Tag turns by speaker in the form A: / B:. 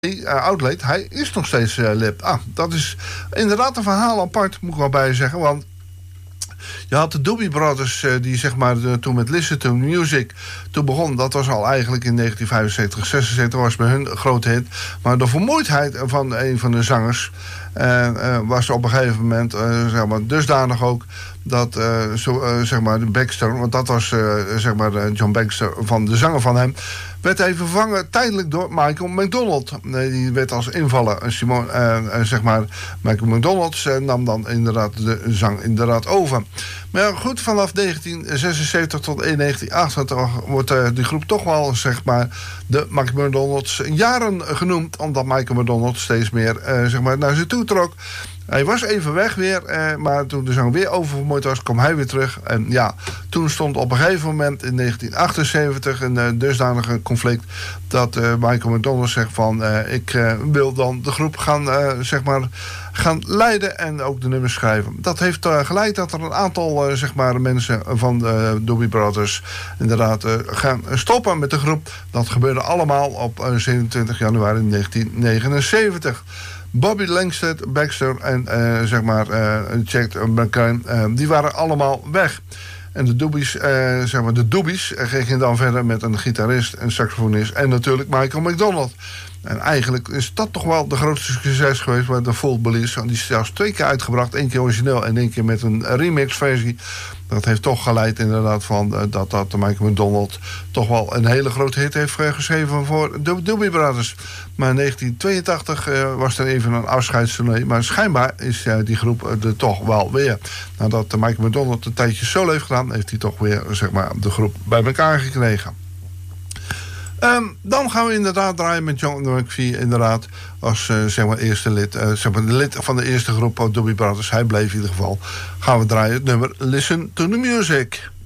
A: outlet, hij is nog steeds lid. Dat is inderdaad een verhaal apart, moet ik wel bij je zeggen. Want je had de Doobie Brothers, die zeg maar toen met Listen to Music toen begon. Dat was al eigenlijk in 1975, 76 was bij hun een grote hit. Maar de vermoeidheid van een van de zangers was op een gegeven moment zeg maar, dusdanig ook dat zeg maar de Baxter, want dat was zeg maar John Baxter, van de zanger van hem, werd even vervangen tijdelijk door Michael McDonald. Die werd als invaller. Zeg maar, Michael McDonald nam dan inderdaad de zang inderdaad over. Maar ja, goed, vanaf 1976 tot 1988 wordt die groep toch wel, zeg maar, de Michael McDonald's jaren genoemd, omdat Michael McDonald steeds meer zeg maar, naar ze toe trok. Hij was even weg weer, maar toen de zang weer oververmoeid was, kwam hij weer terug. En ja, toen stond op een gegeven moment in 1978 een dusdanige conflict dat Michael McDonald zegt van ik wil dan de groep gaan leiden en ook de nummers schrijven. Dat heeft geleid dat er een aantal zeg maar, mensen van de Doobie Brothers inderdaad gaan stoppen met de groep. Dat gebeurde allemaal op 27 januari 1979. Bobby Langsted, Baxter en zeg maar Chet McCann, die waren allemaal weg. En de Doobies, zeg maar de Doobies gingen dan verder met een gitarist, een saxofonist en natuurlijk Michael McDonald. En eigenlijk is dat toch wel de grootste succes geweest bij de Full Beliefs. Die is zelfs 2 keer uitgebracht. 1 keer origineel en 1 keer met een remix-versie. Dat heeft toch geleid inderdaad van dat Michael McDonald toch wel een hele grote hit heeft geschreven voor de Doobie Brothers. Maar in 1982 was er even een afscheidstournee. Maar schijnbaar is die groep er toch wel weer. Nadat Michael McDonald een tijdje solo heeft gedaan, heeft hij toch weer zeg maar, de groep bij elkaar gekregen. Dan gaan we inderdaad draaien met John McVie inderdaad als zeg maar eerste lid, zeg maar de lid van de eerste groep Doobie Brothers. Hij bleef in ieder geval. Gaan we draaien het nummer Listen to the Music.